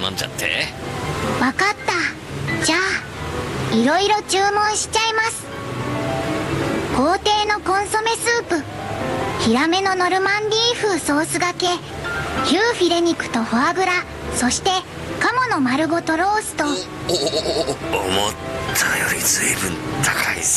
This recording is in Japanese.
頼んじゃって。 わかった。じゃあいろいろ注文しちゃいます。皇帝のコンソメスープ、ヒラメのノルマンディー風ソースがけ、牛フィレ肉とフォアグラ、そしてカモの丸ごとロースト。 思ったより随分高いっす